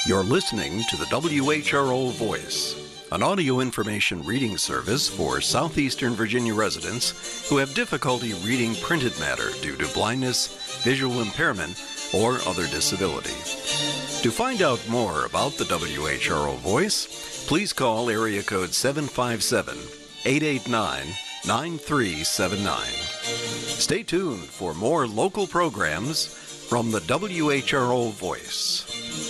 You're listening to the WHRO Voice, an audio information reading service for Southeastern Virginia residents who have difficulty reading printed matter due to blindness, visual impairment, or other disability. To find out more about the WHRO Voice, please call area code 757-889-9379. Stay tuned for more local programs from the WHRO Voice.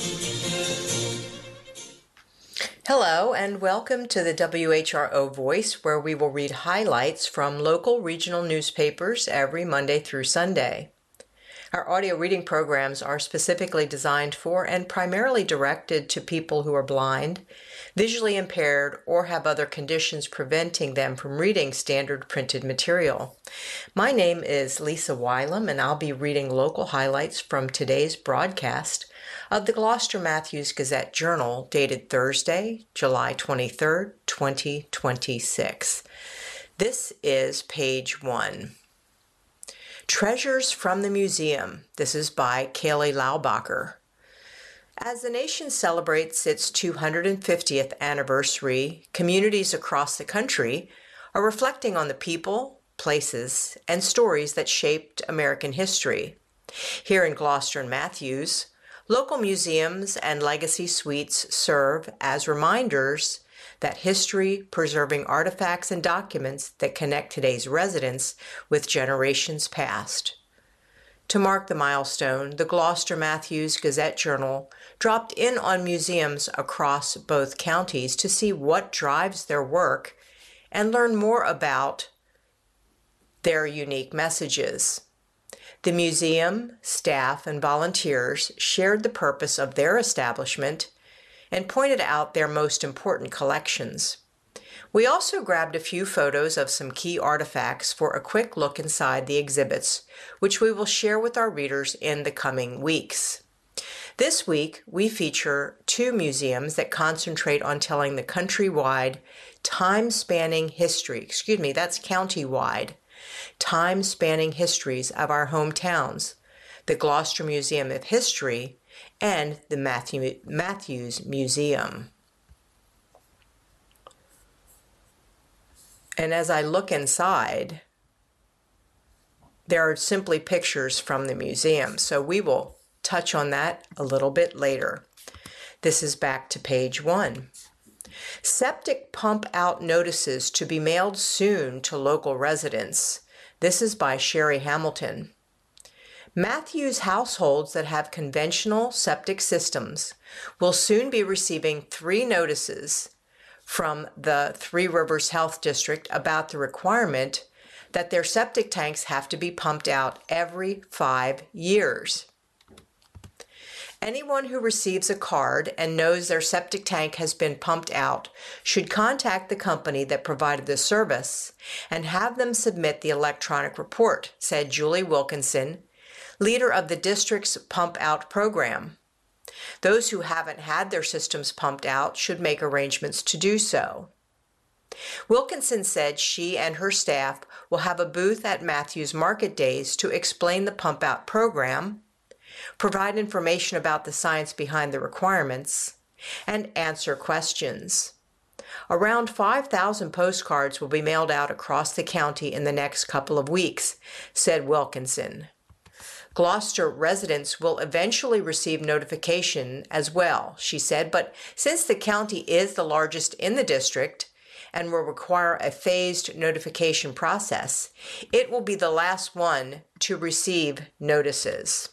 Hello and welcome to the WHRO Voice, where we will read highlights from local regional newspapers every Monday through Sunday. Our audio reading programs are specifically designed for and primarily directed to people who are blind, visually impaired, or have other conditions preventing them from reading standard printed material. My name is Lisa Wylam, and I'll be reading local highlights from today's broadcast of the Gloucester Matthews Gazette Journal, dated Thursday, July 23rd, 2026. This is page 1. Treasures from the Museum. This is by Kaylee Laubacher. As the nation celebrates its 250th anniversary, communities across the country are reflecting on the people, places, and stories that shaped American history. Here in Gloucester and Matthews, local museums and legacy suites serve as reminders that history, preserving artifacts and documents that connect today's residents with generations past. To mark the milestone, the Gloucester Matthews Gazette Journal dropped in on museums across both counties to see what drives their work and learn more about their unique messages. The museum, staff, and volunteers shared the purpose of their establishment and pointed out their most important collections. We also grabbed a few photos of some key artifacts for a quick look inside the exhibits, which we will share with our readers in the coming weeks. This week, we feature 2 museums that concentrate on telling the county-wide time-spanning histories of our hometowns, the Gloucester Museum of History and the Matthews Museum. And as I look inside, there are simply pictures from the museum, so we will touch on that a little bit later. This is back to page 1. Septic pump out notices to be mailed soon to local residents. This is by Sherry Hamilton. Matthews households that have conventional septic systems will soon be receiving 3 notices from the Three Rivers Health District about the requirement that their septic tanks have to be pumped out every 5 years. Anyone who receives a card and knows their septic tank has been pumped out should contact the company that provided the service and have them submit the electronic report, said Julie Wilkinson, leader of the district's Pump Out program. Those who haven't had their systems pumped out should make arrangements to do so. Wilkinson said she and her staff will have a booth at Matthews Market Days to explain the Pump Out program, provide information about the science behind the requirements, and answer questions. Around 5,000 postcards will be mailed out across the county in the next couple of weeks, said Wilkinson. Gloucester residents will eventually receive notification as well, she said, but since the county is the largest in the district and will require a phased notification process, it will be the last one to receive notices.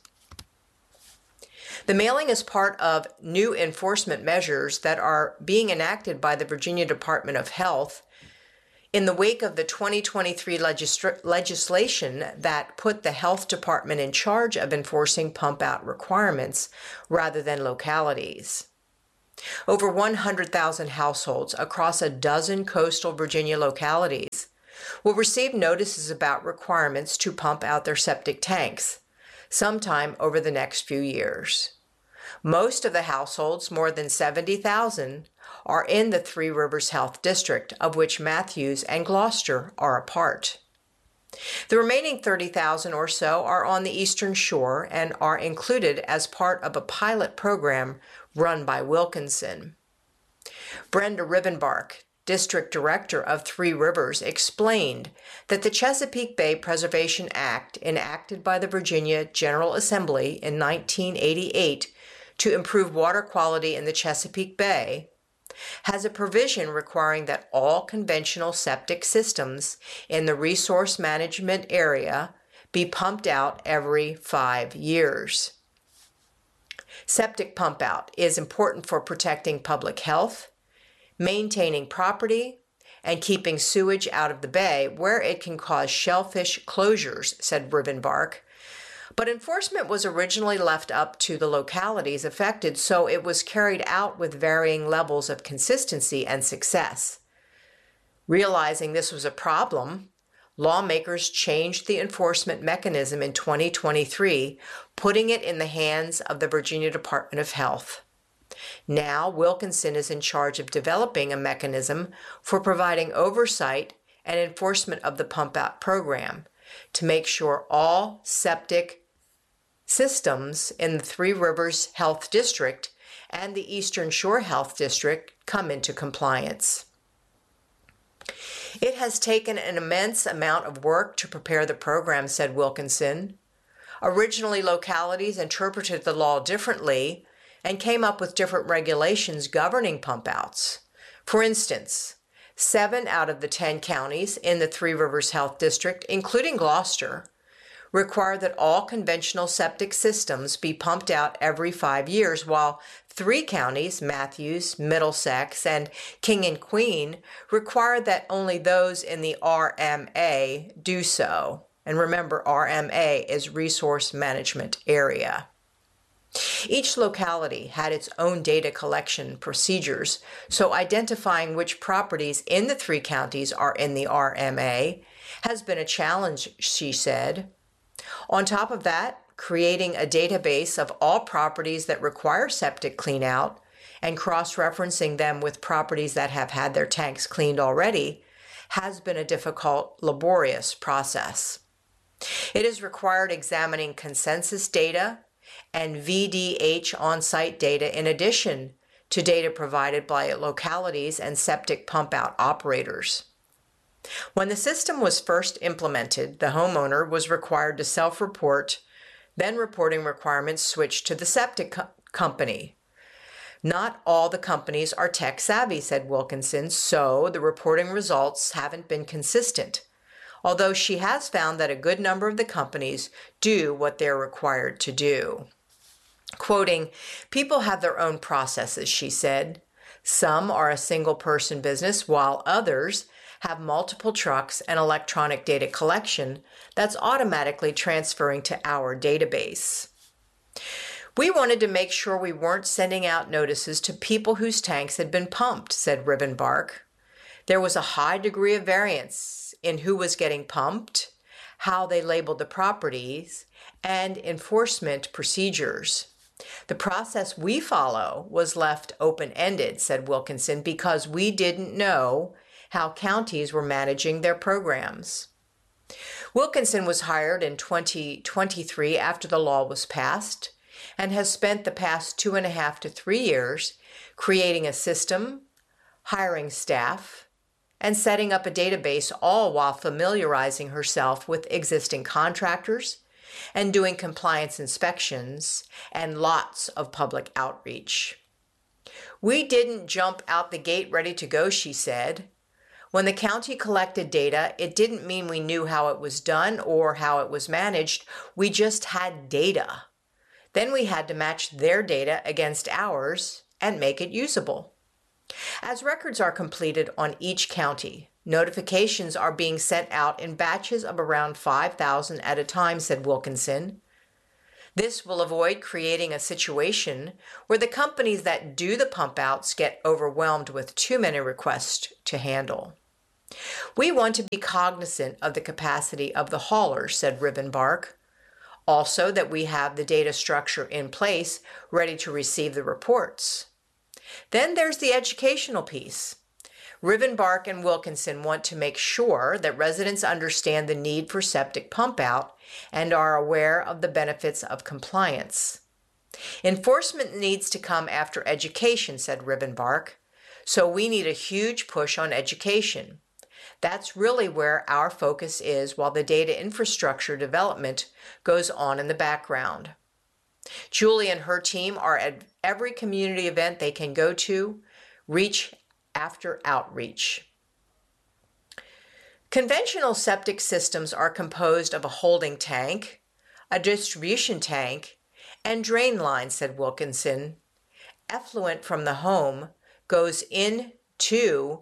The mailing is part of new enforcement measures that are being enacted by the Virginia Department of Health in the wake of the 2023 legislation that put the health department in charge of enforcing pump-out requirements rather than localities. Over 100,000 households across a dozen coastal Virginia localities will receive notices about requirements to pump out their septic tanks sometime over the next few years. Most of the households, more than 70,000, are in the Three Rivers Health District, of which Matthews and Gloucester are a part. The remaining 30,000 or so are on the Eastern Shore and are included as part of a pilot program run by Wilkinson. Brenda Rivenbark, District Director of Three Rivers, explained that the Chesapeake Bay Preservation Act, enacted by the Virginia General Assembly in 1988 to improve water quality in the Chesapeake Bay, has a provision requiring that all conventional septic systems in the resource management area be pumped out every 5 years. Septic pump out is important for protecting public health, maintaining property, and keeping sewage out of the bay where it can cause shellfish closures, said Rivenbark. But enforcement was originally left up to the localities affected, so it was carried out with varying levels of consistency and success. Realizing this was a problem, lawmakers changed the enforcement mechanism in 2023, putting it in the hands of the Virginia Department of Health. Now, Wilkinson is in charge of developing a mechanism for providing oversight and enforcement of the pump-out program to make sure all septic systems in the Three Rivers Health District and the Eastern Shore Health District come into compliance. It has taken an immense amount of work to prepare the program, said Wilkinson. Originally, localities interpreted the law differently and came up with different regulations governing pump-outs. For instance, 7 out of the 10 counties in the Three Rivers Health District, including Gloucester, require that all conventional septic systems be pumped out every 5 years, while 3 counties, Matthews, Middlesex, and King and Queen, require that only those in the RMA do so. And remember, RMA is Resource Management Area. Each locality had its own data collection procedures, so identifying which properties in the 3 counties are in the RMA has been a challenge, she said. On top of that, creating a database of all properties that require septic cleanout and cross-referencing them with properties that have had their tanks cleaned already has been a difficult, laborious process. It has required examining consensus data and VDH on-site data in addition to data provided by localities and septic pump-out operators. When the system was first implemented, the homeowner was required to self-report, then reporting requirements switched to the septic company. Not all the companies are tech-savvy, said Wilkinson, so the reporting results haven't been consistent, although she has found that a good number of the companies do what they're required to do. Quoting, "People have their own processes," she said. "Some are a single-person business, while others have multiple trucks and electronic data collection that's automatically transferring to our database. We wanted to make sure we weren't sending out notices to people whose tanks had been pumped," said Rivenbark. "There was a high degree of variance in who was getting pumped, how they labeled the properties, and enforcement procedures. The process we follow was left open-ended," said Wilkinson, "because we didn't know how counties were managing their programs." Wilkinson was hired in 2023 after the law was passed and has spent the past 2.5 to 3 years creating a system, hiring staff, and setting up a database, all while familiarizing herself with existing contractors and doing compliance inspections and lots of public outreach. "We didn't jump out the gate ready to go," she said. "When the county collected data, it didn't mean we knew how it was done or how it was managed. We just had data. Then we had to match their data against ours and make it usable. As records are completed on each county, notifications are being sent out in batches of around 5,000 at a time," said Wilkinson. "This will avoid creating a situation where the companies that do the pump outs get overwhelmed with too many requests to handle. We want to be cognizant of the capacity of the haulers," said Rivenbark. "Also that we have the data structure in place ready to receive the reports. Then there's the educational piece. Rivenbark and Wilkinson want to make sure that residents understand the need for septic pump out and are aware of the benefits of compliance. Enforcement needs to come after education, said Rivenbark, so we need a huge push on education. That's really where our focus is while the data infrastructure development goes on in the background. Julie and her team are at every community event they can go to, reach after outreach. Conventional septic systems are composed of a holding tank, a distribution tank, and drain lines, said Wilkinson. Effluent from the home goes into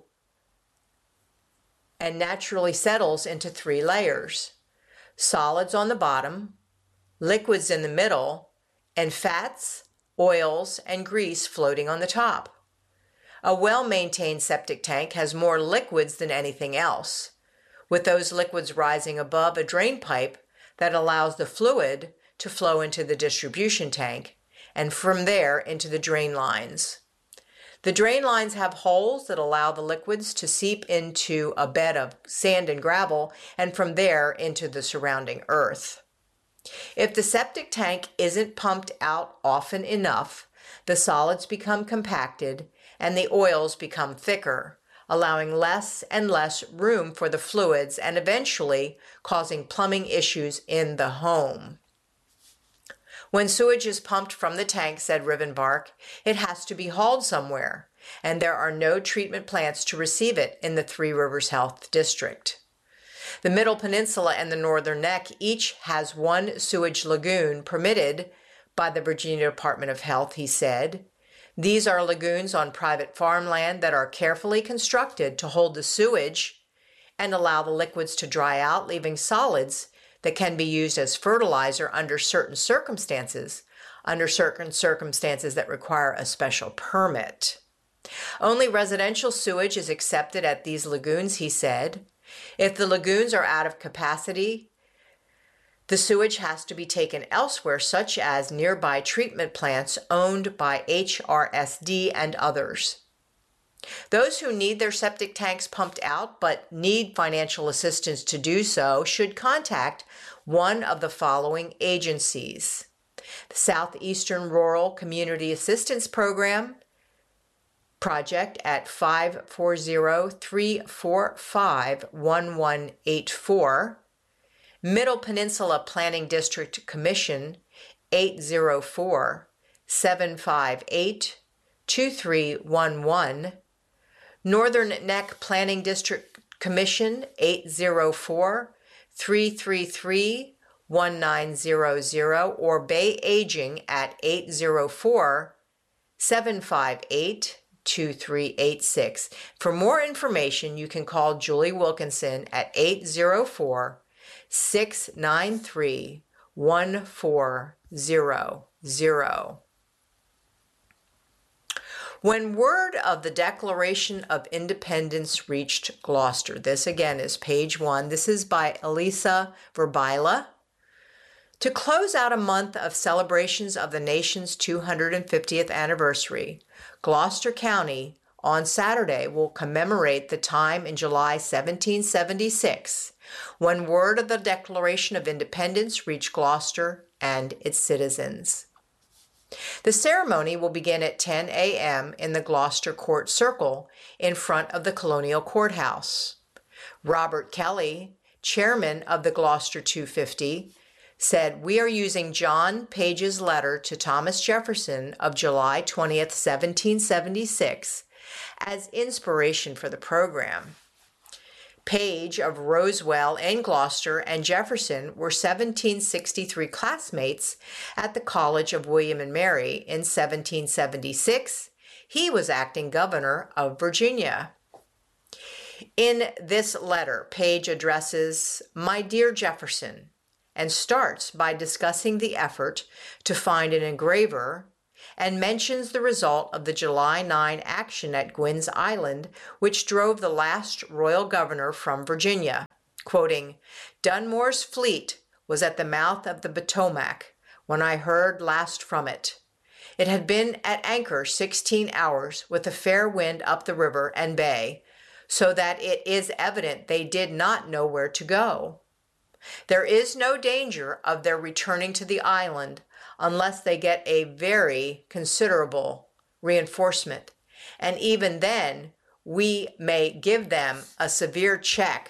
and naturally settles into 3 layers: solids on the bottom, liquids in the middle, and fats, oils, and grease floating on the top. A well-maintained septic tank has more liquids than anything else, with those liquids rising above a drain pipe that allows the fluid to flow into the distribution tank and from there into the drain lines. The drain lines have holes that allow the liquids to seep into a bed of sand and gravel and from there into the surrounding earth. If the septic tank isn't pumped out often enough, the solids become compacted and the oils become thicker, allowing less and less room for the fluids and eventually causing plumbing issues in the home. When sewage is pumped from the tank, said Rivenbark, it has to be hauled somewhere, and there are no treatment plants to receive it in the Three Rivers Health District. The Middle Peninsula and the Northern Neck each has 1 sewage lagoon permitted by the Virginia Department of Health, he said. These are lagoons on private farmland that are carefully constructed to hold the sewage and allow the liquids to dry out, leaving solids that can be used as fertilizer under certain circumstances that require a special permit. Only residential sewage is accepted at these lagoons, he said. If the lagoons are out of capacity, the sewage has to be taken elsewhere, such as nearby treatment plants owned by HRSD and others. Those who need their septic tanks pumped out but need financial assistance to do so should contact one of the following agencies: the Southeastern Rural Community Assistance Project at 540-345-1184, Middle Peninsula Planning District Commission 804-758-2311, Northern Neck Planning District Commission 804-333-1900, or Bay Aging at 804-758-2386. For more information, you can call Julie Wilkinson at 804-693-1400. When word of the Declaration of Independence reached Gloucester, this again is page 1. This is by Elisa Verbila. To close out a month of celebrations of the nation's 250th anniversary, Gloucester County on Saturday will commemorate the time in July 1776 when word of the Declaration of Independence reached Gloucester and its citizens. The ceremony will begin at 10 a.m. in the Gloucester Court Circle in front of the Colonial Courthouse. Robert Kelly, chairman of the Gloucester 250, said, "We are using John Page's letter to Thomas Jefferson of July 20th, 1776 as inspiration for the program." Page of Rosewell and Gloucester and Jefferson were 1763 classmates at the College of William and Mary. In 1776, he was acting governor of Virginia. In this letter, Page addresses "My dear Jefferson," and starts by discussing the effort to find an engraver and mentions the result of the July 9 action at Gwynn's Island, which drove the last royal governor from Virginia. Quoting, "Dunmore's fleet was at the mouth of the Potomac when I heard last from it. It had been at anchor 16 hours with a fair wind up the river and bay, so that it is evident they did not know where to go. There is no danger of their returning to the island unless they get a very considerable reinforcement, and even then we may give them a severe check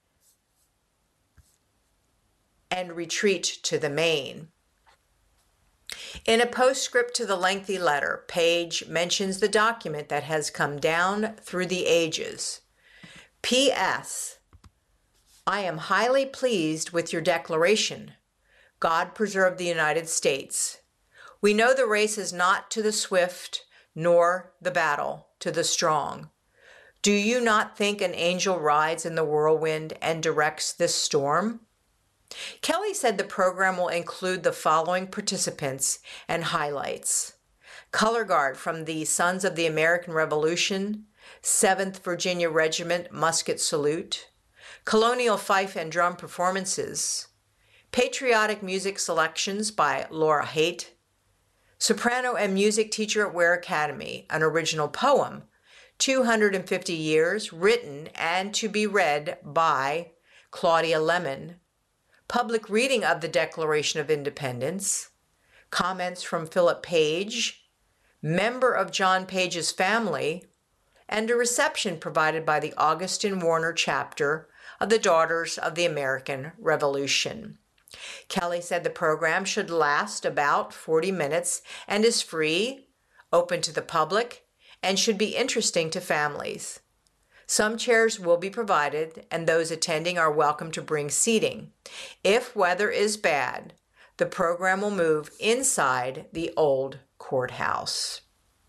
and retreat to the main. In a postscript to the lengthy letter, Page mentions the document that has come down through the ages. P.S. I am highly pleased with your declaration. God preserve the United States. We know the race is not to the swift, nor the battle to the strong. Do you not think an angel rides in the whirlwind and directs this storm? Kelly said the program will include the following participants and highlights: Color Guard from the Sons of the American Revolution, 7th Virginia Regiment Musket Salute, Colonial Fife and Drum Performances, Patriotic Music Selections by Laura Haight, Soprano and Music Teacher at Ware Academy, an original poem, 250 Years, written and to be read by Claudia Lemon, public reading of the Declaration of Independence, comments from Philip Page, member of John Page's family, and a reception provided by the Augustin Warner chapter of the Daughters of the American Revolution. Kelly said the program should last about 40 minutes and is free, open to the public, and should be interesting to families. Some chairs will be provided, and those attending are welcome to bring seating. If weather is bad, the program will move inside the old courthouse.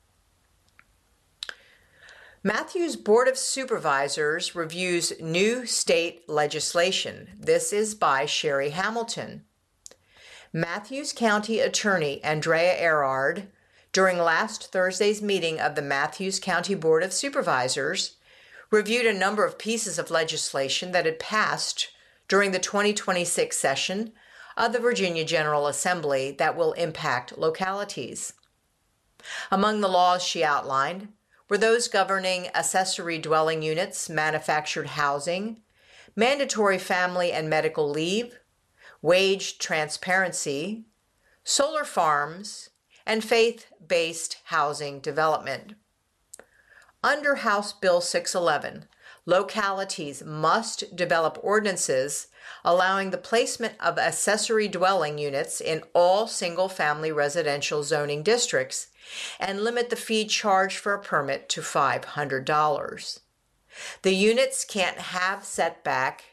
Matthews Board of Supervisors reviews new state legislation. This is by Sherry Hamilton. Matthews County Attorney Andrea Erard, during last Thursday's meeting of the Matthews County Board of Supervisors, reviewed a number of pieces of legislation that had passed during the 2026 session of the Virginia General Assembly that will impact localities. Among the laws she outlined were those governing accessory dwelling units, manufactured housing, mandatory family and medical leave, wage transparency, solar farms, and faith-based housing development. Under House Bill 611, localities must develop ordinances allowing the placement of accessory dwelling units in all single-family residential zoning districts and limit the fee charged for a permit to $500. The units can't have setback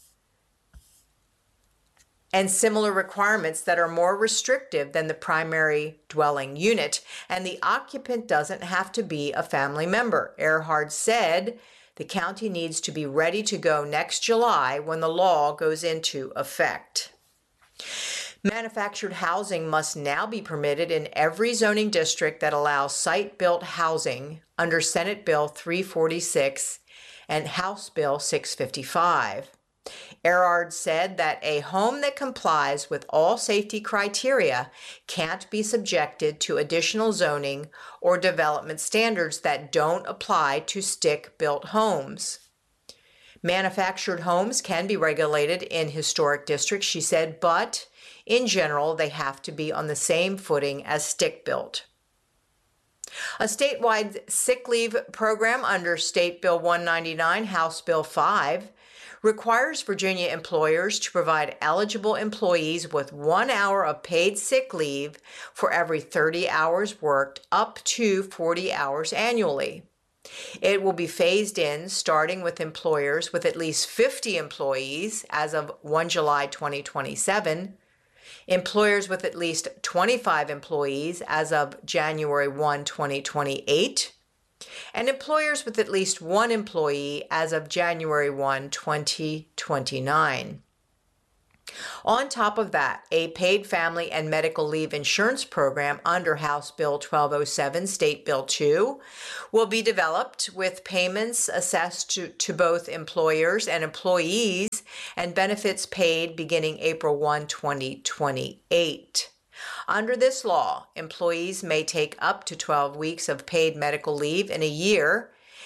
and similar requirements that are more restrictive than the primary dwelling unit, and the occupant doesn't have to be a family member. Erhard said the county needs to be ready to go next July when the law goes into effect. Manufactured housing must now be permitted in every zoning district that allows site-built housing under Senate Bill 346 and House Bill 655. Erard said that a home that complies with all safety criteria can't be subjected to additional zoning or development standards that don't apply to stick-built homes. Manufactured homes can be regulated in historic districts, she said, but in general, they have to be on the same footing as stick-built. A statewide sick leave program under State Bill 199, House Bill 5, requires Virginia employers to provide eligible employees with 1 hour of paid sick leave for every 30 hours worked up to 40 hours annually. It will be phased in starting with employers with at least 50 employees as of 1 July 2027, employers with at least 25 employees as of January 1, 2028, and employers with at least 1 employee as of January 1, 2029. On top of that, a paid family and medical leave insurance program under House Bill 1207, State Bill 2, will be developed with payments assessed to both employers and employees and benefits paid beginning April 1, 2028. Under this law, employees may take up to 12 weeks of paid medical leave in a year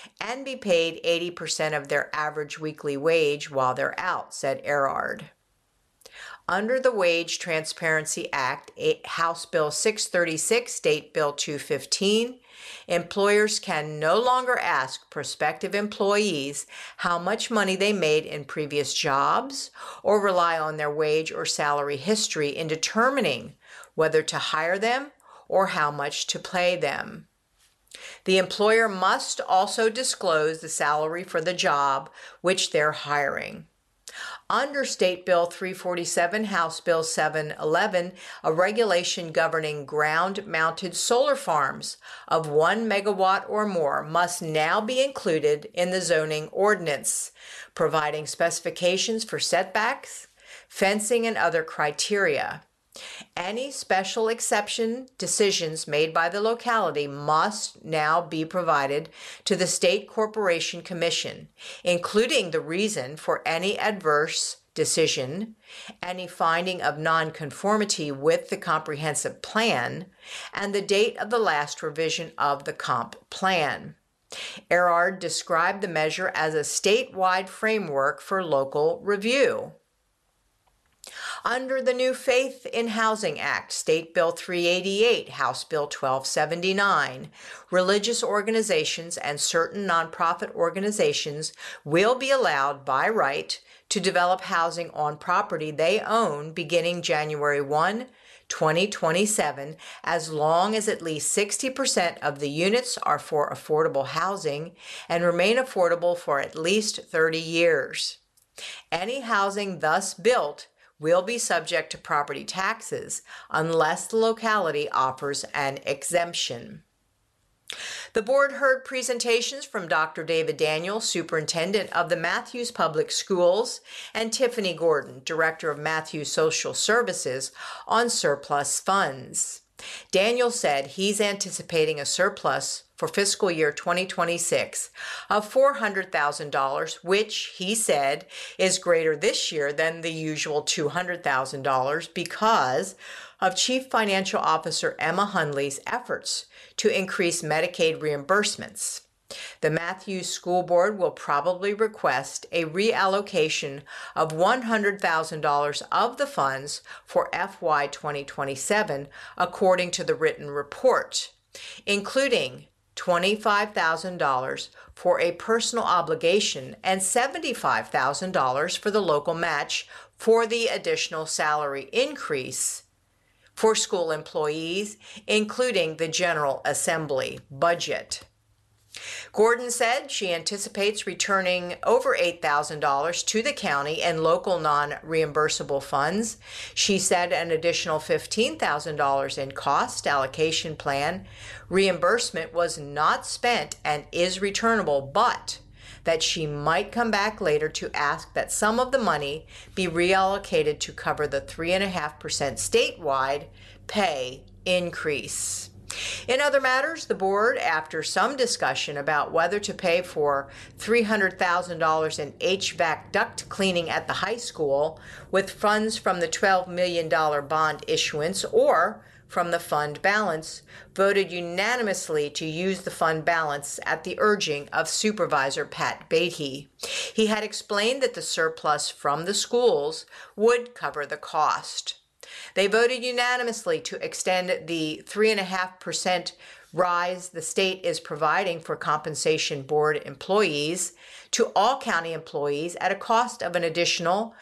and be paid 80% of their average weekly wage while they're out, said Erard. Under the Wage Transparency Act, House Bill 636, State Bill 215, employers can no longer ask prospective employees how much money they made in previous jobs or rely on their wage or salary history in determining whether to hire them or how much to pay them. The employer must also disclose the salary for the job which they're hiring. Under State Bill 347, House Bill 711, a regulation governing ground-mounted solar farms of 1 megawatt or more must now be included in the zoning ordinance, providing specifications for setbacks, fencing, and other criteria. Any special exception decisions made by the locality must now be provided to the State Corporation Commission, including the reason for any adverse decision, any finding of nonconformity with the comprehensive plan, and the date of the last revision of the comp plan. Erard described the measure as a statewide framework for local review. Under the new Faith in Housing Act, State Bill 388, House Bill 1279, religious organizations and certain nonprofit organizations will be allowed by right to develop housing on property they own beginning January 1, 2027, as long as at least 60% of the units are for affordable housing and remain affordable for at least 30 years. Any housing thus built will be subject to property taxes unless the locality offers an exemption. The board heard presentations from Dr. David Daniel, Superintendent of the Matthews Public Schools, and Tiffany Gordon, Director of Matthews Social Services, on surplus funds. Daniel said he's anticipating a surplus for fiscal year 2026 of $400,000, which he said is greater this year than the usual $200,000 because of Chief Financial Officer Emma Hundley's efforts to increase Medicaid reimbursements. The Matthews School Board will probably request a reallocation of $100,000 of the funds for FY 2027, according to the written report, including $25,000 for a personal obligation and $75,000 for the local match for the additional salary increase for school employees, including the General Assembly budget. Gordon said she anticipates returning over $8,000 to the county and local non-reimbursable funds. She said an additional $15,000 in cost allocation plan reimbursement was not spent and is returnable, but that she might come back later to ask that some of the money be reallocated to cover the 3.5% statewide pay increase. In other matters, the board, after some discussion about whether to pay for $300,000 in HVAC duct cleaning at the high school with funds from the $12 million bond issuance or from the fund balance, voted unanimously to use the fund balance at the urging of Supervisor Pat Beatty. He had explained that the surplus from the schools would cover the cost. They voted unanimously to extend the 3.5% rise the state is providing for compensation board employees to all county employees at a cost of an additional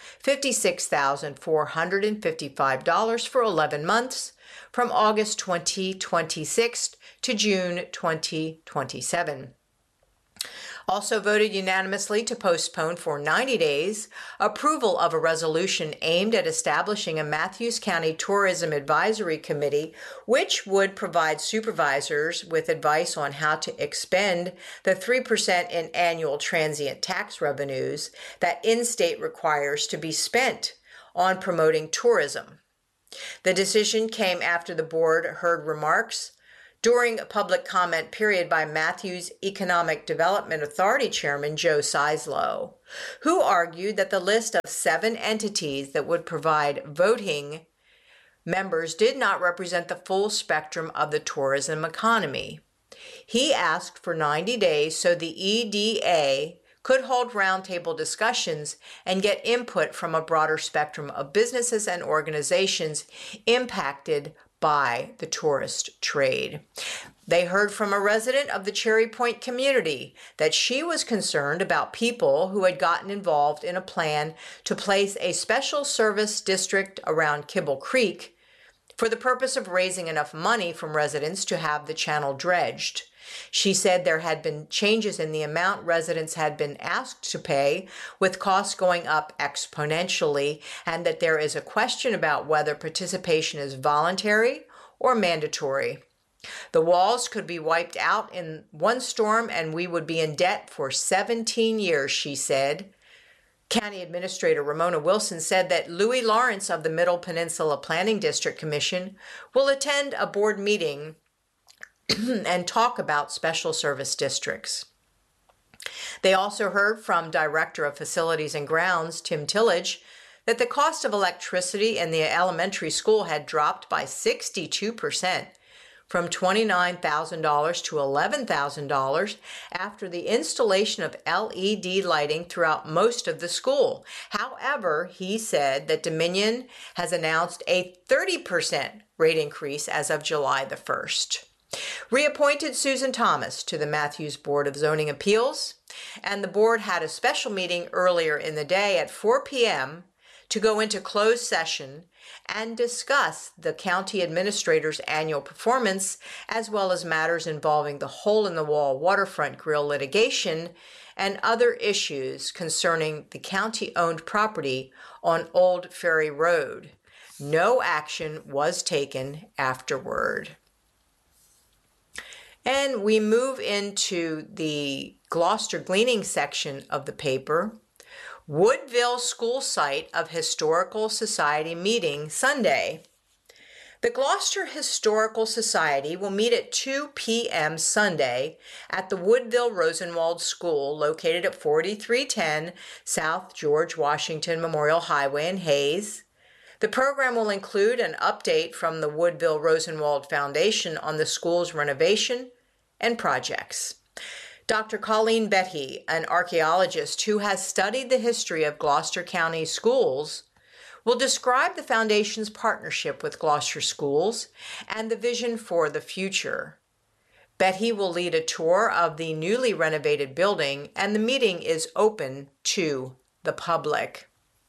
$56,455 for 11 months from August 2026 to June 2027. Also voted unanimously to postpone for 90 days approval of a resolution aimed at establishing a Matthews County Tourism Advisory Committee, which would provide supervisors with advice on how to expend the 3% in annual transient tax revenues that in-state requires to be spent on promoting tourism. The decision came after the board heard remarks during a public comment period by Matthews Economic Development Authority Chairman Joe Seislow, who argued that the list of 7 entities that would provide voting members did not represent the full spectrum of the tourism economy. He asked for 90 days so the EDA could hold roundtable discussions and get input from a broader spectrum of businesses and organizations impacted by the tourist trade. They heard from a resident of the Cherry Point community that she was concerned about people who had gotten involved in a plan to place a special service district around Kibble Creek for the purpose of raising enough money from residents to have the channel dredged. She said there had been changes in the amount residents had been asked to pay, with costs going up exponentially, and that there is a question about whether participation is voluntary or mandatory. The walls could be wiped out in one storm and we would be in debt for 17 years, she said. County Administrator Ramona Wilson said that Louis Lawrence of the Middle Peninsula Planning District Commission will attend a board meeting and talk about special service districts. They also heard from Director of Facilities and Grounds, Tim Tillage, that the cost of electricity in the elementary school had dropped by 62%, from $29,000 to $11,000 after the installation of LED lighting throughout most of the school. However, he said that Dominion has announced a 30% rate increase as of July the 1st. Reappointed Susan Thomas to the Matthews Board of Zoning Appeals, and the board had a special meeting earlier in the day at 4 p.m. to go into closed session and discuss the county administrator's annual performance, as well as matters involving the hole-in-the-wall waterfront grill litigation and other issues concerning the county-owned property on Old Ferry Road. No action was taken afterward. And we move into the Gloucester Gleaning section of the paper. Woodville School Site of Historical Society meeting Sunday. The Gloucester Historical Society will meet at 2 p.m. Sunday at the Woodville Rosenwald School located at 4310 South George Washington Memorial Highway in Hayes. The program will include an update from the Woodville Rosenwald Foundation on the school's renovation and projects. Dr. Colleen Betty, an archaeologist who has studied the history of Gloucester County schools, will describe the Foundation's partnership with Gloucester schools and the vision for the future. Betty will lead a tour of the newly renovated building, and the meeting is open to the public.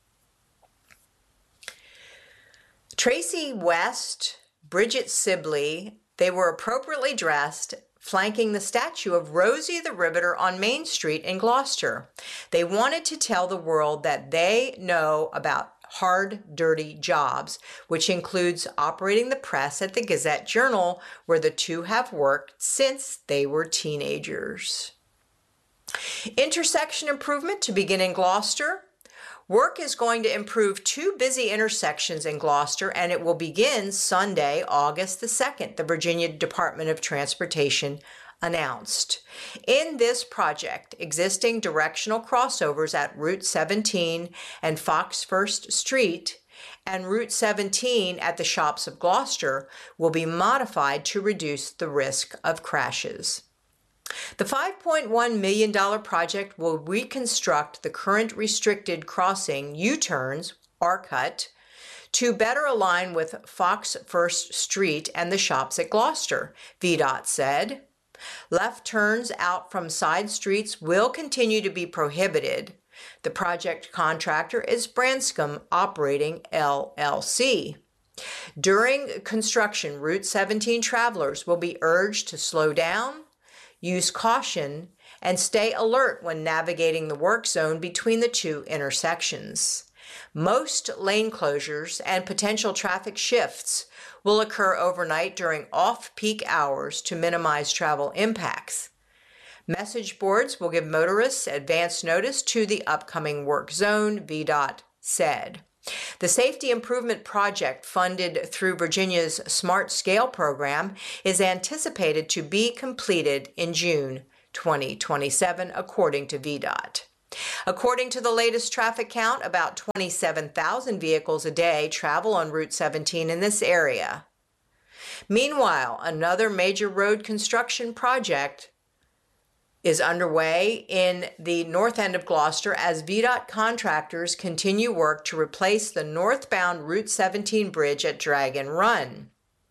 Tracy West, Bridget Sibley, they were appropriately dressed, flanking the statue of Rosie the Riveter on Main Street in Gloucester. They wanted to tell the world that they know about hard, dirty jobs, which includes operating the press at the Gazette-Journal, where the two have worked since they were teenagers. Intersection improvement to begin in Gloucester. Work is going to improve two busy intersections in Gloucester, and it will begin Sunday, August the 2nd, the Virginia Department of Transportation announced. In this project, existing directional crossovers at Route 17 and Fox First Street and Route 17 at the Shops of Gloucester will be modified to reduce the risk of crashes. The $5.1 million project will reconstruct the current restricted crossing U-turns, R-cut, to better align with Fox First Street and the shops at Gloucester, VDOT said. Left turns out from side streets will continue to be prohibited. The project contractor is Branscombe Operating LLC. During construction, Route 17 travelers will be urged to slow down, use caution, and stay alert when navigating the work zone between the two intersections. Most lane closures and potential traffic shifts will occur overnight during off-peak hours to minimize travel impacts. Message boards will give motorists advance notice to the upcoming work zone, VDOT said. The Safety Improvement Project, funded through Virginia's Smart Scale program, is anticipated to be completed in June 2027, according to VDOT. According to the latest traffic count, about 27,000 vehicles a day travel on Route 17 in this area. Meanwhile, another major road construction project is underway in the north end of Gloucester as VDOT contractors continue work to replace the northbound Route 17 bridge at Dragon Run.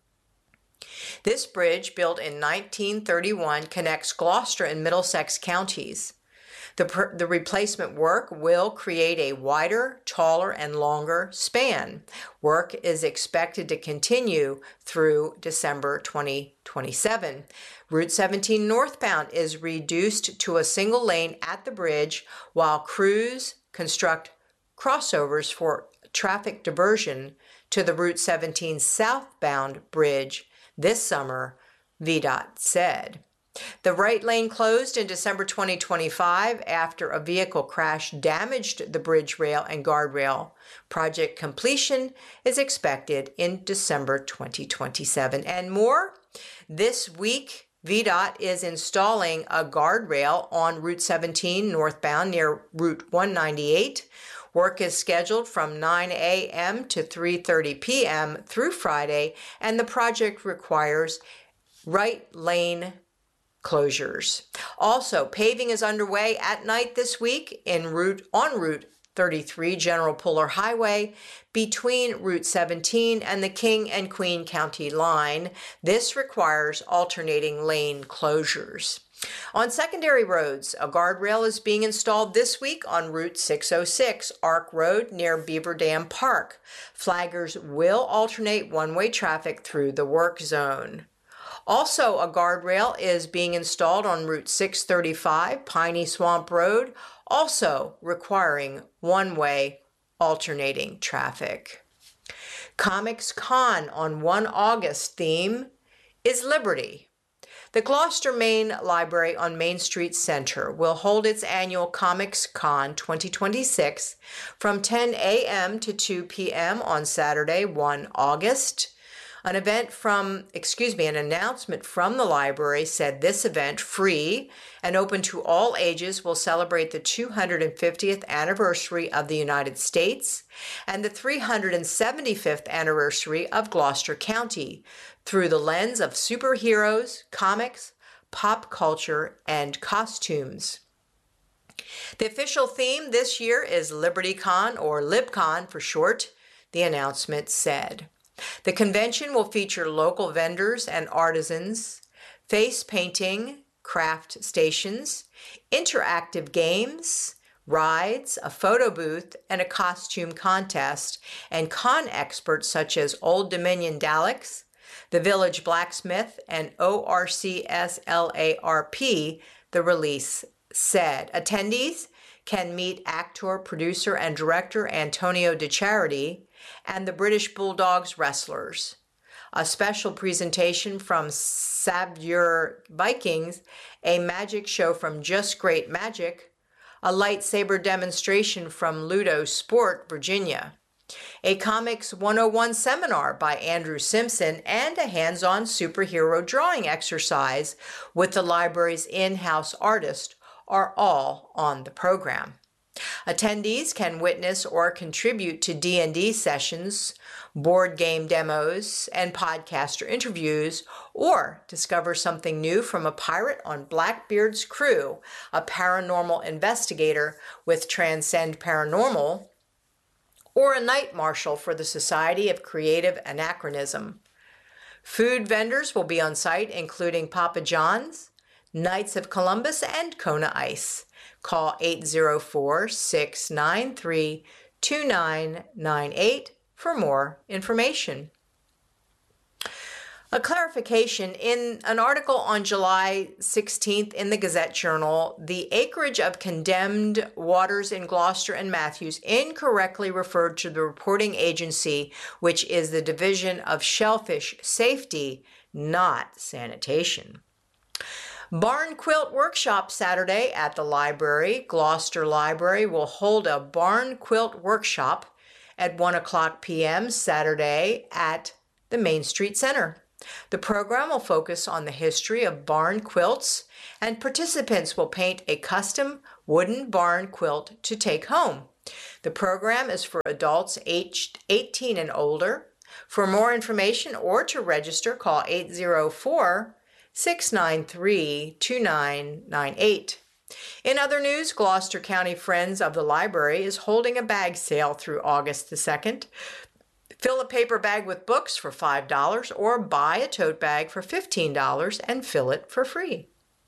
This bridge, built in 1931, connects Gloucester and Middlesex counties. The replacement work will create a wider, taller, and longer span. Work is expected to continue through December 2027. Route 17 northbound is reduced to a single lane at the bridge, while crews construct crossovers for traffic diversion to the Route 17 southbound bridge this summer, VDOT said. The right lane closed in December 2025 after a vehicle crash damaged the bridge rail and guardrail. Project completion is expected in December 2027. And more, this week, VDOT is installing a guardrail on Route 17 northbound near Route 198. Work is scheduled from 9 a.m. to 3:30 p.m. through Friday, and the project requires right lane closures. Also, paving is underway at night this week on Route 33 General Puller Highway between Route 17 and the King and Queen County line. This requires alternating lane closures. On secondary roads, a guardrail is being installed this week on Route 606 Ark Road near Beaver Dam Park. Flaggers will alternate one-way traffic through the work zone. Also, a guardrail is being installed on Route 635 Piney Swamp Road, also requiring one-way alternating traffic. Comics Con on 1 August theme is Liberty. The Gloucester Main Library on Main Street Center will hold its annual Comics Con 2026 from 10 a.m. to 2 p.m. on Saturday, 1 August. An announcement from the library said this event, free and open to all ages, will celebrate the 250th anniversary of the United States and the 375th anniversary of Gloucester County through the lens of superheroes, comics, pop culture, and costumes. The official theme this year is LibertyCon, or LibCon for short, the announcement said. The convention will feature local vendors and artisans, face painting, craft stations, interactive games, rides, a photo booth, and a costume contest, and con experts such as Old Dominion Daleks, the Village Blacksmith, and ORCSLARP, the release said. Attendees can meet actor, producer, and director Antonio De Charity and the British Bulldogs wrestlers. A special presentation from Savdur Vikings, a magic show from Just Great Magic, a lightsaber demonstration from Ludo Sport, Virginia, a Comics 101 seminar by Andrew Simpson, and a hands-on superhero drawing exercise with the library's in-house artist are all on the program. Attendees can witness or contribute to D&D sessions, board game demos, and podcaster interviews, or discover something new from a pirate on Blackbeard's crew, a paranormal investigator with Transcend Paranormal, or a night marshal for the Society of Creative Anachronism. Food vendors will be on site, including Papa John's, Knights of Columbus, and Kona Ice. Call 804-693-2998 for more information. A clarification: in an article on July 16th in the Gazette Journal, the acreage of condemned waters in Gloucester and Matthews incorrectly referred to the reporting agency, which is the Division of Shellfish Safety, not sanitation. Barn Quilt Workshop Saturday at the library. Gloucester Library will hold a barn quilt workshop at 1 o'clock p.m. Saturday at the Main Street Center. The program will focus on the history of barn quilts, and participants will paint a custom wooden barn quilt to take home. The program is for adults aged 18 and older. For more information or to register, call 804-693-2998. In other news, Gloucester County Friends of the Library is holding a bag sale through August the 2nd. Fill a paper bag with books for $5 or buy a tote bag for $15 and fill it for free.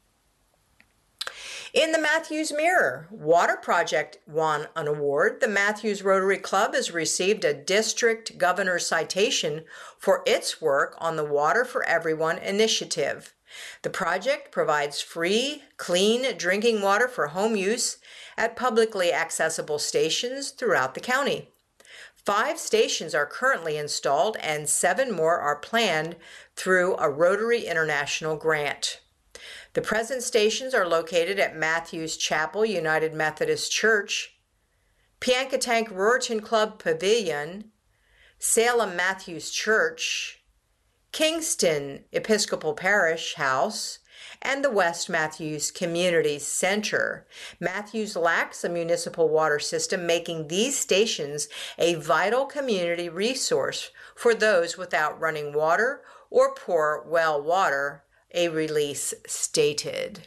In the Matthews Mirror, Water Project won an award. The Matthews Rotary Club has received a district governor's citation for its work on the Water for Everyone initiative. The project provides free, clean drinking water for home use at publicly accessible stations throughout the county. 5 stations are currently installed and 7 more are planned through a Rotary International grant. The present stations are located at Matthews Chapel United Methodist Church, Piankatank Ruritan Club Pavilion, Salem Matthews Church, Kingston Episcopal Parish House, and the West Matthews Community Center. Matthews lacks a municipal water system, making these stations a vital community resource for those without running water or poor well water, a release stated.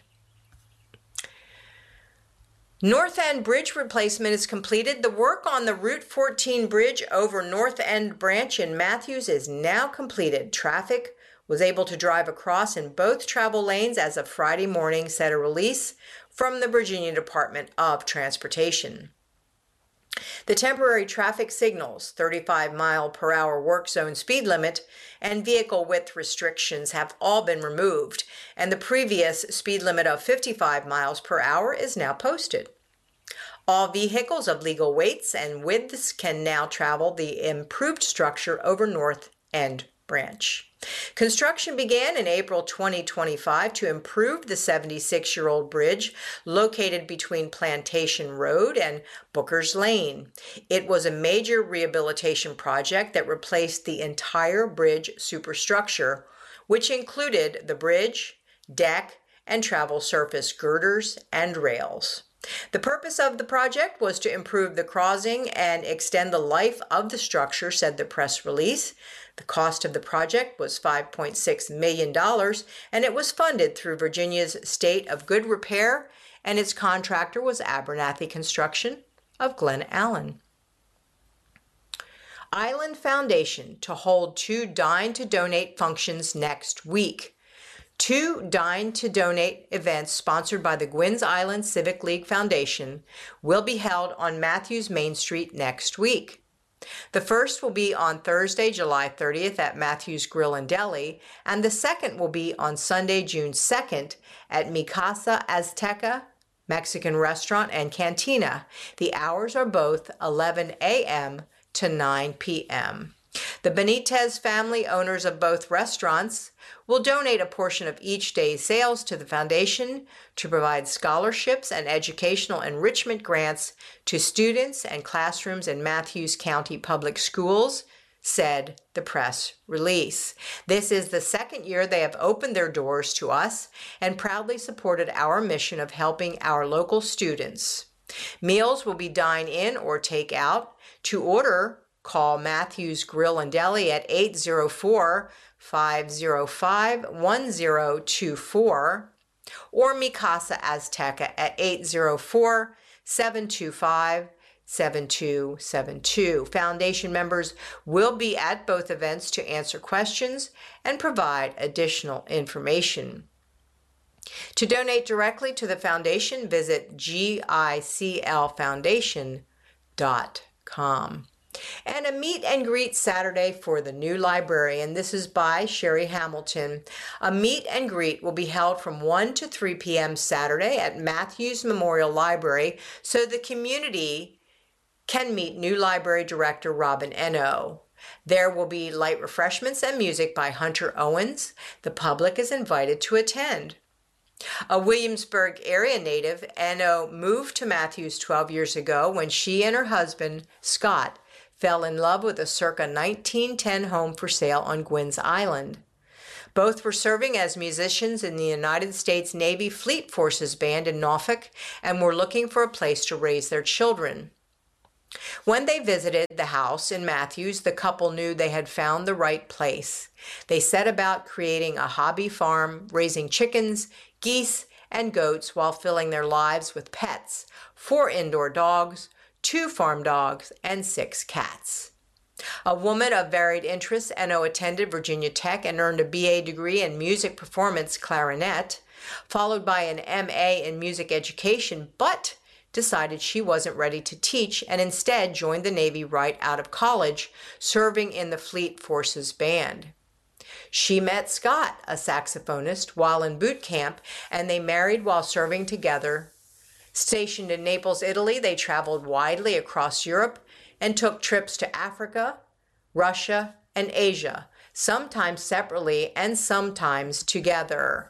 North End Bridge replacement is completed. The work on the Route 14 bridge over North End Branch in Matthews is now completed. Traffic was able to drive across in both travel lanes as of Friday morning, said a release from the Virginia Department of Transportation. The temporary traffic signals, 35-mile-per-hour work zone speed limit, and vehicle width restrictions have all been removed, and the previous speed limit of 55 miles per hour is now posted. All vehicles of legal weights and widths can now travel the improved structure over North End Branch. Construction began in April 2025 to improve the 76-year-old bridge located between Plantation Road and Booker's Lane. It was a major rehabilitation project that replaced the entire bridge superstructure, which included the bridge, deck, and travel surface girders and rails. The purpose of the project was to improve the crossing and extend the life of the structure, said the press release. The cost of the project was $5.6 million, and it was funded through Virginia's State of Good Repair, and its contractor was Abernathy Construction of Glen Allen. Island Foundation to hold 2 Dine to Donate functions next week. 2 Dine to Donate events sponsored by the Gwynns Island Civic League Foundation will be held on Matthews Main Street next week. The first will be on Thursday, July 30th at Matthews Grill and Deli, and the second will be on Sunday, June 2nd at Mi Casa Azteca Mexican Restaurant and Cantina. The hours are both 11 a.m. to 9 p.m. The Benitez family, owners of both restaurants, will donate a portion of each day's sales to the foundation to provide scholarships and educational enrichment grants to students and classrooms in Matthews County Public Schools, said the press release. This is the second year they have opened their doors to us and proudly supported our mission of helping our local students. Meals will be dine-in or take-out. To order, call Matthews Grill and Deli at 804-505-1024 or Mi Casa Azteca at 804-725-7272. Foundation members will be at both events to answer questions and provide additional information. To donate directly to the foundation, visit giclfoundation.com. And a meet and greet Saturday for the new librarian. This is by Sherry Hamilton. A meet and greet will be held from 1 to 3 p.m. Saturday at Matthews Memorial Library so the community can meet new library director Robin Eno. There will be light refreshments and music by Hunter Owens. The public is invited to attend. A Williamsburg area native, Eno moved to Matthews 12 years ago when she and her husband, Scott, fell in love with a circa 1910 home for sale on Gwynns Island. Both were serving as musicians in the United States Navy Fleet Forces Band in Norfolk and were looking for a place to raise their children. When they visited the house in Matthews, the couple knew they had found the right place. They set about creating a hobby farm, raising chickens, geese, and goats while filling their lives with pets, 4 indoor dogs, 2 farm dogs, and 6 cats. A woman of varied interests, Eno attended Virginia Tech and earned a BA degree in music performance clarinet, followed by an MA in music education, but decided she wasn't ready to teach and instead joined the Navy right out of college, serving in the Fleet Forces Band. She met Scott, a saxophonist, while in boot camp, and they married while serving together. Stationed in Naples, Italy, they traveled widely across Europe and took trips to Africa, Russia, and Asia, sometimes separately and sometimes together.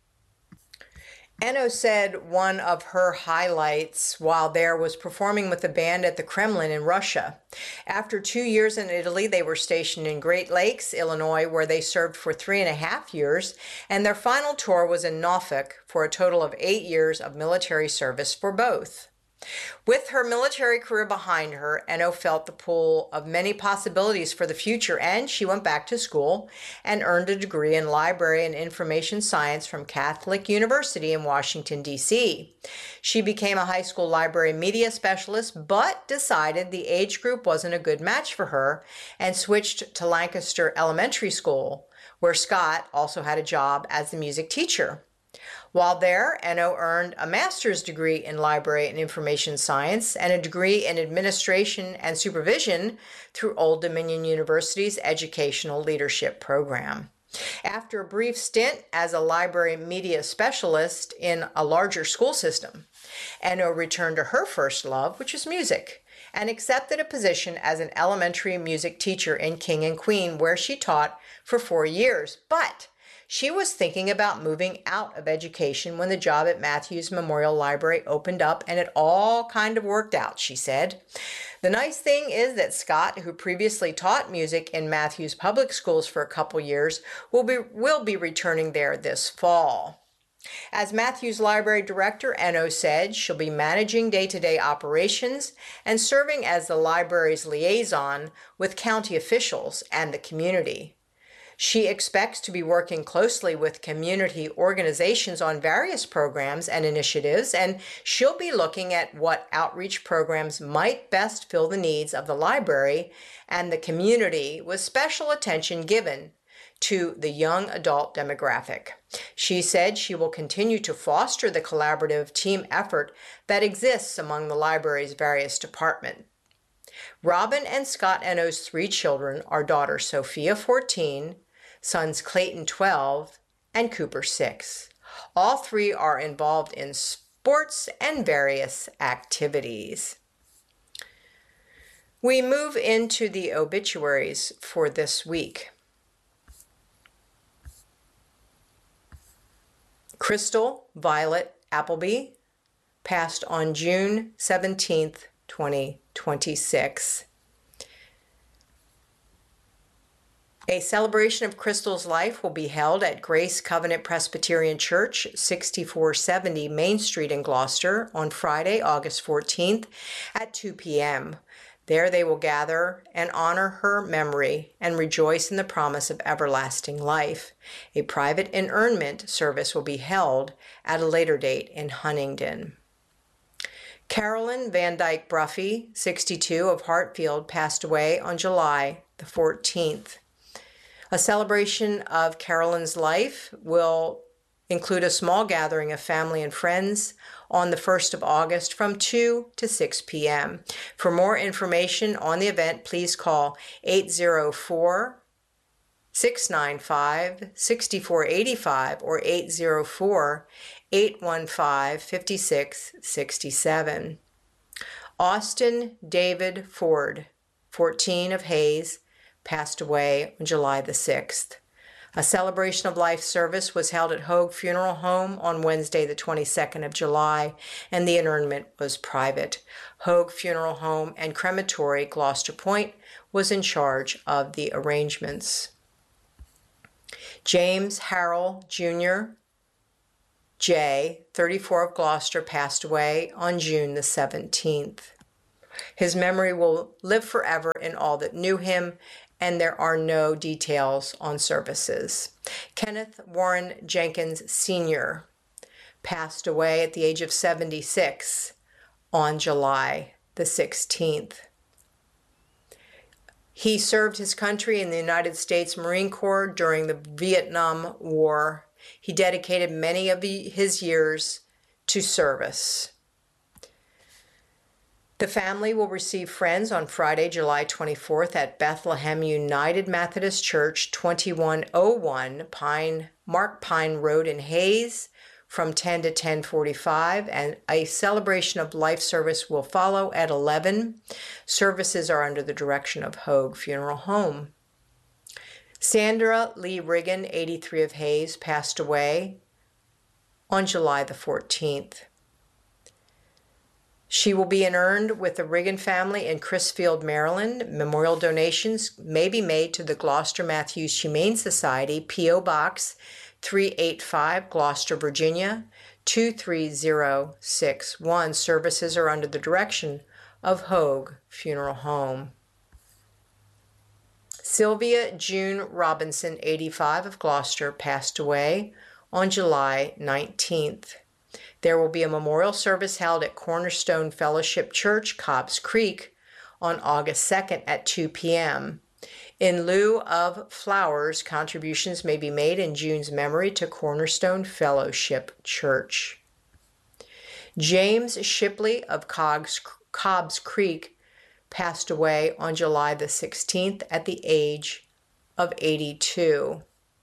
Eno said one of her highlights while there was performing with the band at the Kremlin in Russia. After 2 years in Italy, they were stationed in Great Lakes, Illinois, where they served for 3.5 years, and their final tour was in Norfolk for a total of 8 years of military service for both. With her military career behind her, Eno felt the pull of many possibilities for the future, and she went back to school and earned a degree in library and information science from Catholic University in Washington, D.C. She became a high school library media specialist, but decided the age group wasn't a good match for her and switched to Lancaster Elementary School, where Scott also had a job as the music teacher. While there, Eno earned a master's degree in library and information science and a degree in administration and supervision through Old Dominion University's Educational Leadership Program. After a brief stint as a library media specialist in a larger school system, Eno returned to her first love, which is music, and accepted a position as an elementary music teacher in King and Queen, where she taught for 4 years. But she was thinking about moving out of education when the job at Matthews Memorial Library opened up, and it all kind of worked out, she said. The nice thing is that Scott, who previously taught music in Matthews Public Schools for a couple years, will be returning there this fall. As Matthews Library Director, Eno said she'll be managing day-to-day operations and serving as the library's liaison with county officials and the community. She expects to be working closely with community organizations on various programs and initiatives, and she'll be looking at what outreach programs might best fill the needs of the library and the community, with special attention given to the young adult demographic. She said she will continue to foster the collaborative team effort that exists among the library's various departments. Robin and Scott Eno's 3 children are daughters Sophia, 14, sons Clayton, 12, and Cooper, 6. All 3 are involved in sports and various activities. We move into the obituaries for this week. Crystal Violet Appleby passed on June 17th, 2026. A celebration of Crystal's life will be held at Grace Covenant Presbyterian Church, 6470 Main Street in Gloucester on Friday, August 14th at 2 p.m. There they will gather and honor her memory and rejoice in the promise of everlasting life. A private interment service will be held at a later date in Huntingdon. Carolyn Van Dyke Bruffy, 62, of Hartfield, passed away on July the 14th. A celebration of Carolyn's life will include a small gathering of family and friends on the 1st of August from 2 to 6 p.m. For more information on the event, please call 804-695-6485 or 804-815-5667. Austin David Ford, 14, of Hayes, passed away on July the 6th. A celebration of life service was held at Hogue Funeral Home on Wednesday the 22nd of July, and the interment was private. Hogue Funeral Home and Crematory, Gloucester Point, was in charge of the arrangements. James Harrell Jr., J., 34, of Gloucester, passed away on June the 17th. His memory will live forever in all that knew him, and there are no details on services. Kenneth Warren Jenkins Sr. passed away at the age of 76 on July the 16th. He served his country in the United States Marine Corps during the Vietnam War. He dedicated many of his years to service. The family will receive friends on Friday, July 24th at Bethlehem United Methodist Church, 2101 Mark Pine Road in Hayes, from 10 to 10:45, and a celebration of life service will follow at 11. Services are under the direction of Hoag Funeral Home. Sandra Lee Riggin, 83 of Hayes, passed away on July the 14th. She will be inurned with the Riggin family in Crisfield, Maryland. Memorial donations may be made to the Gloucester Matthews Humane Society, P.O. Box 385, Gloucester, Virginia, 23061. Services are under the direction of Hoag Funeral Home. Sylvia June Robinson, 85 of Gloucester, passed away on July 19th. There will be a memorial service held at Cornerstone Fellowship Church, Cobbs Creek, on August 2nd at 2 p.m. In lieu of flowers, contributions may be made in June's memory to Cornerstone Fellowship Church. James Shipley of Cobbs Creek passed away on July the 16th at the age of 82.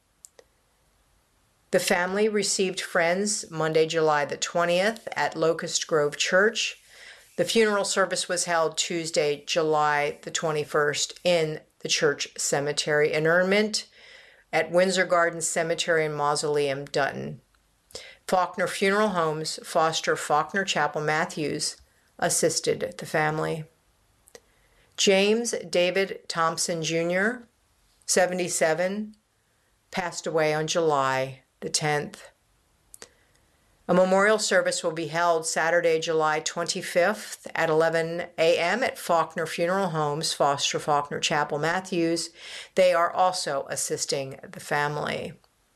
The family received friends Monday, July the 20th at Locust Grove Church. The funeral service was held Tuesday, July the 21st in the church cemetery. Interment at Windsor Gardens Cemetery and Mausoleum, Dutton. Faulkner Funeral Homes, Foster Faulkner Chapel Matthews, assisted the family. James David Thompson Jr., 77, passed away on July the 10th. A memorial service will be held Saturday, July 25th at 11 a.m. at Faulkner Funeral Homes, Foster Faulkner Chapel Matthews. They are also assisting the family.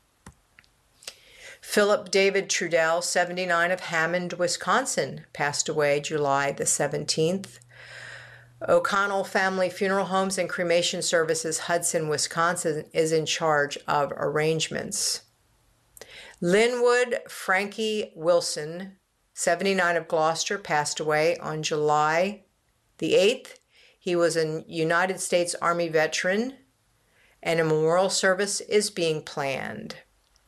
Philip David Trudell, 79 of Hammond, Wisconsin, passed away July the 17th. O'Connell Family Funeral Homes and Cremation Services, Hudson, Wisconsin, is in charge of arrangements. Linwood Frankie Wilson, 79 of Gloucester, passed away on July the 8th. He was a United States Army veteran, and a memorial service is being planned.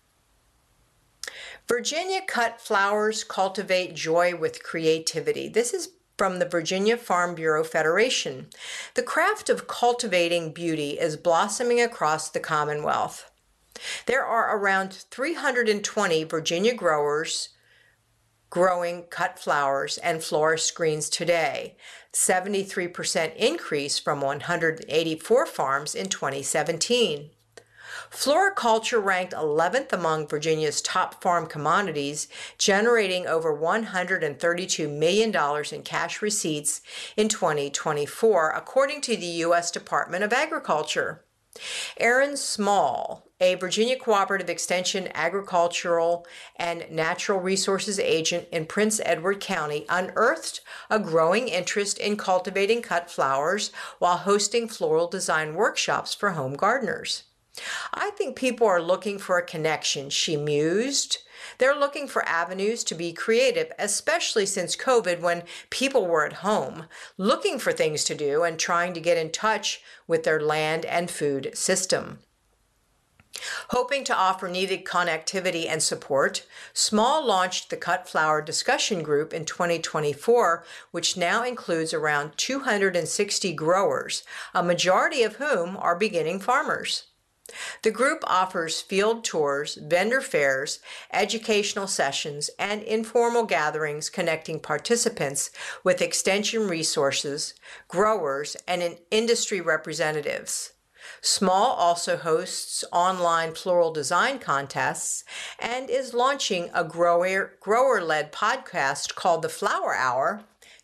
Virginia cut flowers cultivate joy with creativity. This is from the Virginia Farm Bureau Federation. The craft of cultivating beauty is blossoming across the Commonwealth. There are around 320 Virginia growers growing cut flowers and florist screens today, 73% increase from 184 farms in 2017. Floriculture ranked 11th among Virginia's top farm commodities, generating over $132 million in cash receipts in 2024, according to the U.S. Department of Agriculture. Aaron Small, a Virginia Cooperative Extension Agricultural and Natural Resources agent in Prince Edward County, unearthed a growing interest in cultivating cut flowers while hosting floral design workshops for home gardeners. I think people are looking for a connection, she mused. They're looking for avenues to be creative, especially since COVID, when people were at home, looking for things to do and trying to get in touch with their land and food system. Hoping to offer needed connectivity and support, Small launched the Cut Flower Discussion Group in 2024, which now includes around 260 growers, a majority of whom are beginning farmers. The group offers field tours, vendor fairs, educational sessions, and informal gatherings connecting participants with extension resources, growers, and industry representatives. Small also hosts online floral design contests and is launching a grower-led podcast called The Flower Hour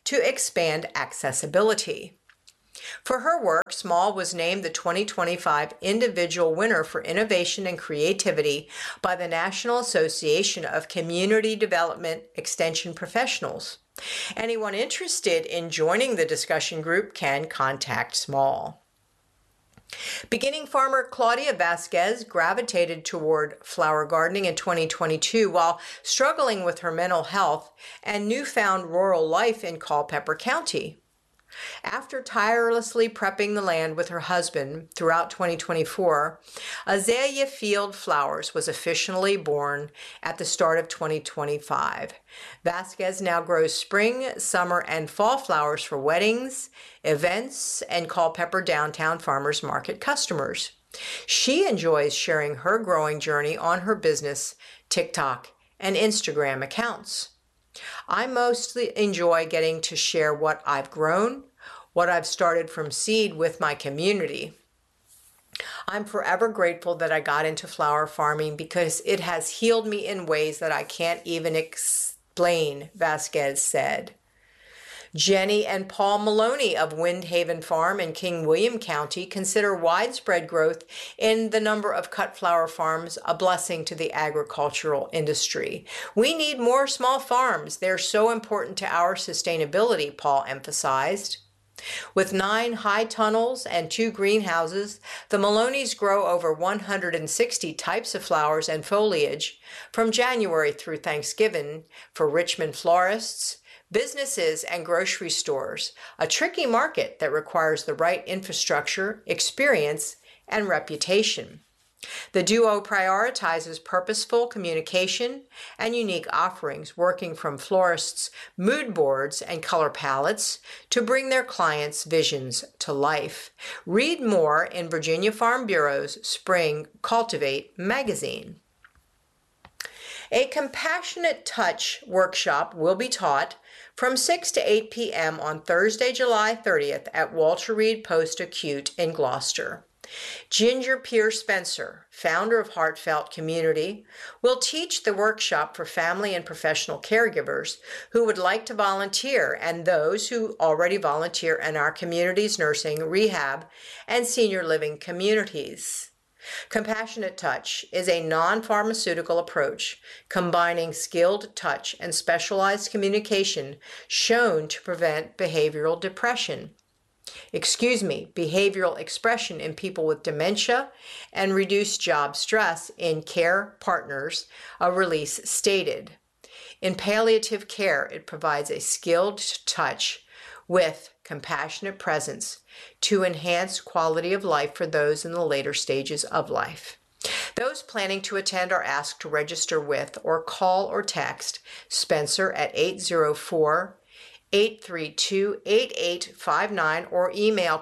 to expand accessibility. For her work, Small was named the 2025 Individual Winner for Innovation and Creativity by the National Association of Community Development Extension Professionals. Anyone interested in joining the discussion group can contact Small. Beginning farmer Claudia Vasquez gravitated toward flower gardening in 2022 while struggling with her mental health and newfound rural life in Culpeper County. After tirelessly prepping the land with her husband throughout 2024, Azalea Field Flowers was officially born at the start of 2025. Vasquez now grows spring, summer, and fall flowers for weddings, events, and Culpeper Downtown Farmers Market customers. She enjoys sharing her growing journey on her business, TikTok, and Instagram accounts. I mostly enjoy getting to share what I've grown, what I've started from seed with my community. I'm forever grateful that I got into flower farming because it has healed me in ways that I can't even explain, Vasquez said. Jenny and Paul Maloney of Windhaven Farm in King William County consider widespread growth in the number of cut flower farms a blessing to the agricultural industry. We need more small farms. They're so important to our sustainability, Paul emphasized. With 9 high tunnels and 2 greenhouses, the Maloneys grow over 160 types of flowers and foliage from January through Thanksgiving for Richmond florists, businesses, and grocery stores, a tricky market that requires the right infrastructure, experience, and reputation. The duo prioritizes purposeful communication and unique offerings, working from florists' mood boards and color palettes to bring their clients' visions to life. Read more in Virginia Farm Bureau's Spring Cultivate magazine. A Compassionate Touch workshop will be taught from 6 to 8 p.m. on Thursday, July 30th at Walter Reed Post Acute in Gloucester. Ginger Pierce Spencer, founder of Heartfelt Community, will teach the workshop for family and professional caregivers who would like to volunteer and those who already volunteer in our community's nursing, rehab, and senior living communities. Compassionate Touch is a non-pharmaceutical approach combining skilled touch and specialized communication shown to prevent behavioral expression in people with dementia and reduce job stress in care partners, a release stated. In palliative care, it provides a skilled touch with compassionate presence to enhance quality of life for those in the later stages of life. Those planning to attend are asked to register with or call or text Spencer at 804-832-8859 or email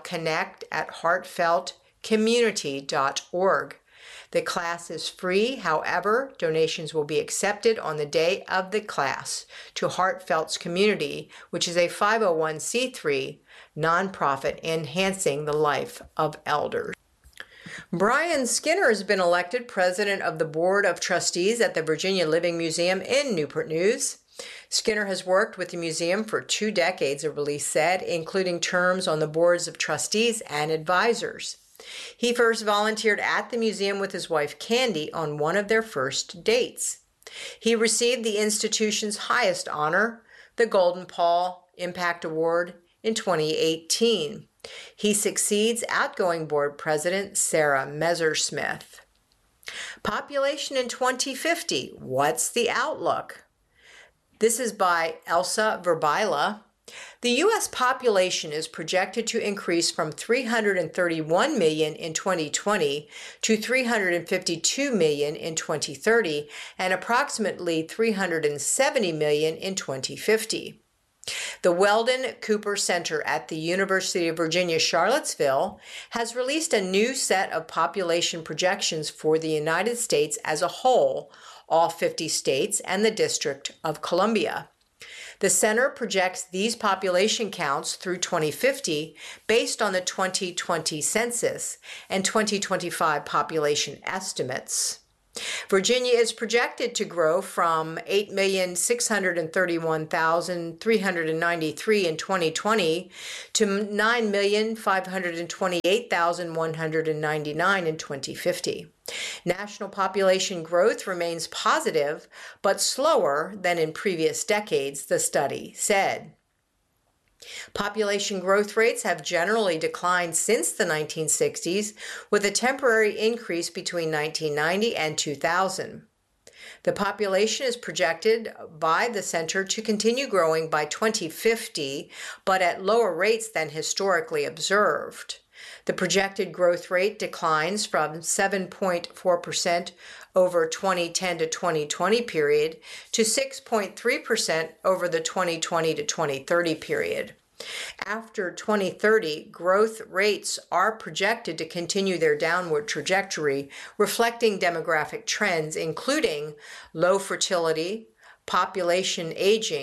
connect@heartfeltcommunity.org. The class is free. However, donations will be accepted on the day of the class to Heartfelt's Community, which is a 501c3 nonprofit enhancing the life of elders. Brian Skinner has been elected president of the Board of Trustees at the Virginia Living Museum in Newport News. Skinner has worked with the museum for 2 decades, a release said, including terms on the boards of trustees and advisors. He first volunteered at the museum with his wife Candy on one of their first dates. He received the institution's highest honor, the Golden Paul Impact Award, in 2018. He succeeds outgoing board president Sarah Messersmith. Population in 2050, what's the outlook? This is by Elsa Verbila. The U.S. population is projected to increase from 331 million in 2020 to 352 million in 2030 and approximately 370 million in 2050. The Weldon Cooper Center at the University of Virginia, Charlottesville has released a new set of population projections for the United States as a whole, all 50 states, and the District of Columbia. The center projects these population counts through 2050 based on the 2020 census and 2025 population estimates. Virginia is projected to grow from 8,631,393 in 2020 to 9,528,199 in 2050. National population growth remains positive, but slower than in previous decades, the study said. Population growth rates have generally declined since the 1960s, with a temporary increase between 1990 and 2000. The population is projected by the center to continue growing by 2050, but at lower rates than historically observed. The projected growth rate declines from 7.4% over 2010 to 2020 period to 6.3% over the 2020 to 2030 period. After 2030, growth rates are projected to continue their downward trajectory, reflecting demographic trends including low fertility, population aging,